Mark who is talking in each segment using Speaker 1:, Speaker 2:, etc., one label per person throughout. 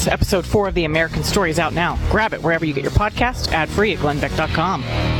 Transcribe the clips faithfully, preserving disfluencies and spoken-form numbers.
Speaker 1: Sports. Episode four of The American Story is out now. Grab it wherever you get your podcast, ad-free at glenn beck dot com.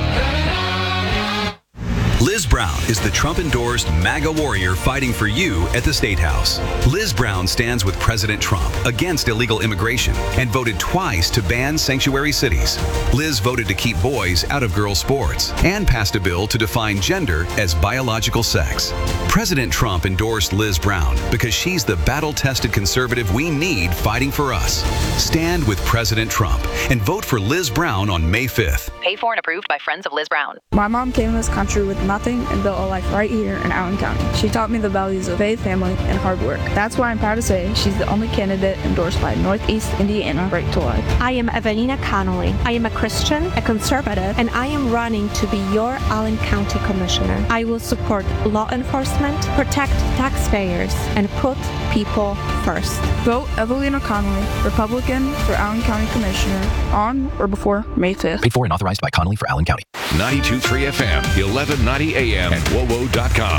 Speaker 2: Liz Brown is the Trump-endorsed MAGA warrior fighting for you at the State House. Liz Brown stands with President Trump against illegal immigration and voted twice to ban sanctuary cities. Liz voted to keep boys out of girls' sports and passed a bill to define gender as biological sex. President Trump endorsed Liz Brown because she's the battle-tested conservative we need fighting for us. Stand with President Trump and vote for Liz Brown on May fifth.
Speaker 3: Paid for and approved by Friends of Liz Brown.
Speaker 4: My mom came to this country with nothing and built a life right here in Allen County. She taught me the values of faith, family, and hard work. That's why I'm proud to say she's the only candidate endorsed by Northeast Indiana Right to Life.
Speaker 5: I am Evelina Connolly. I am a Christian, a conservative, and I am running to be your Allen County Commissioner. I will support law enforcement, protect taxpayers, and put people first.
Speaker 4: Vote Evelina Connolly, Republican, for Allen County Commissioner on or before May fifth.
Speaker 6: Paid for and authorized by Connolly for Allen County.
Speaker 7: ninety-two point three F M, eleven ninety A M, and W O W O dot com.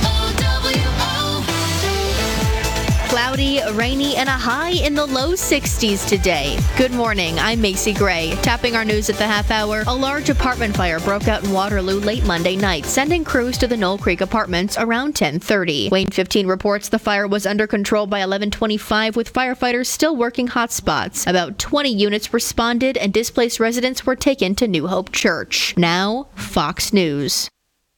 Speaker 8: Cloudy, rainy, and a high in the low sixties today. Good morning, I'm Macy Gray. Tapping our news at the half hour, a large apartment fire broke out in Waterloo late Monday night, sending crews to the Knoll Creek Apartments around ten thirty. Wayne fifteen reports the fire was under control by eleven twenty-five, with firefighters still working hotspots. About twenty units responded, and displaced residents were taken to New Hope Church. Now, Fox News.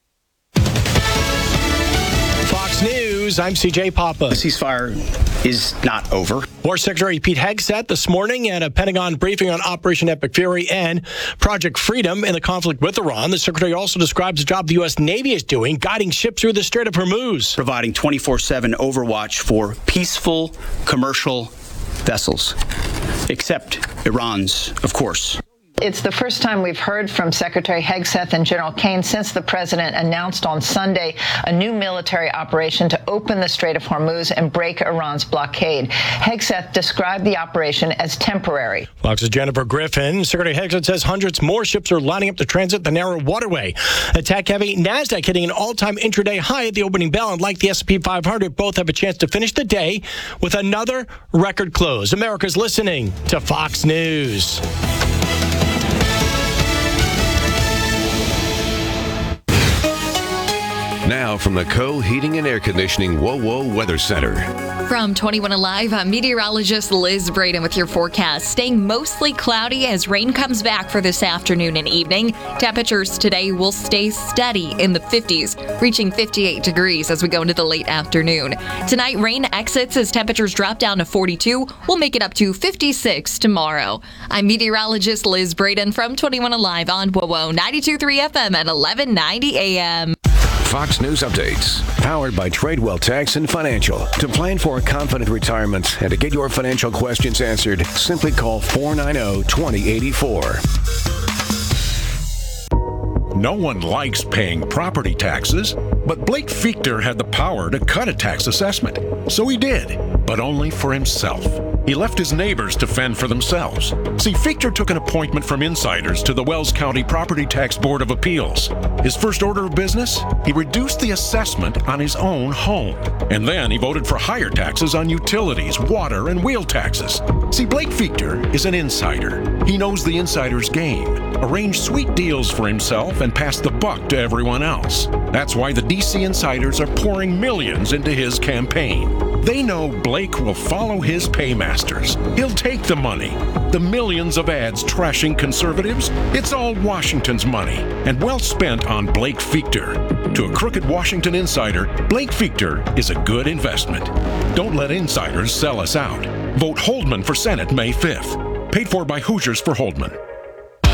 Speaker 9: Fox News, I'm C J Papa.
Speaker 10: The ceasefire is not over.
Speaker 9: War Secretary Pete Hegseth this morning at a Pentagon briefing on Operation Epic Fury and Project Freedom in the conflict with Iran. The Secretary also describes the job the U S. Navy is doing, guiding ships through the Strait of Hormuz.
Speaker 10: Providing twenty-four seven overwatch for peaceful commercial vessels, except Iran's, of course.
Speaker 11: It's the first time we've heard from Secretary Hegseth and General Kane since the president announced on Sunday a new military operation to open the Strait of Hormuz and break Iran's blockade. Hegseth described the operation as temporary.
Speaker 9: Fox's Jennifer Griffin. Secretary Hegseth says hundreds more ships are lining up to transit the narrow waterway. Attack-heavy NASDAQ hitting an all-time intraday high at the opening bell, and like the S and P five hundred, both have a chance to finish the day with another record close. America's listening to Fox News.
Speaker 7: Now from the Co Heating and Air Conditioning W O W O Weather Center.
Speaker 12: From twenty-one Alive, I'm meteorologist Liz Braden with your forecast. Staying mostly cloudy as rain comes back for this afternoon and evening. Temperatures today will stay steady in the fifties, reaching fifty-eight degrees as we go into the late afternoon. Tonight, rain exits as temperatures drop down to forty-two. We'll make it up to fifty-six tomorrow. I'm meteorologist Liz Braden from twenty-one Alive on W O W O ninety-two point three F M at eleven ninety A M.
Speaker 7: Fox News Updates, powered by Tradewell Tax and Financial. To plan for a confident retirement and to get your financial questions answered, simply call four nine zero, two zero eight four.
Speaker 13: No one likes paying property taxes, but Blake Fichter had the power to cut a tax assessment. So he did, but only for himself. He left his neighbors to fend for themselves. See, Fichter took an appointment from insiders to the Wells County Property Tax Board of Appeals. His first order of business? He reduced the assessment on his own home. And then he voted for higher taxes on utilities, water, and wheel taxes. See, Blake Fichter is an insider. He knows the insider's game, arranged sweet deals for himself, and passed the buck to everyone else. That's why the D C insiders are pouring millions into his campaign. They know Blake will follow his paymasters. He'll take the money. The millions of ads trashing conservatives, it's all Washington's money, and well spent on Blake Fichter. To a crooked Washington insider, Blake Fichter is a good investment. Don't let insiders sell us out. Vote Holdman for Senate May fifth. Paid for by Hoosiers for Holdman.